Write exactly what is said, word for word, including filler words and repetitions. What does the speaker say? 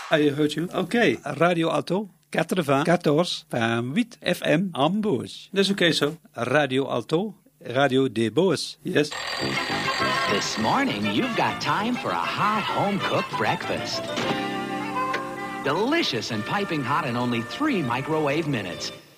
I heard you. Okay. Radio Alto, quatre-vingts, quatorze, huit F M, Amboos. That's okay, so. Radio Alto, Radio de Boos. Yes. This morning, you've got time for a hot home-cooked breakfast. Delicious and piping hot in only three microwave minutes.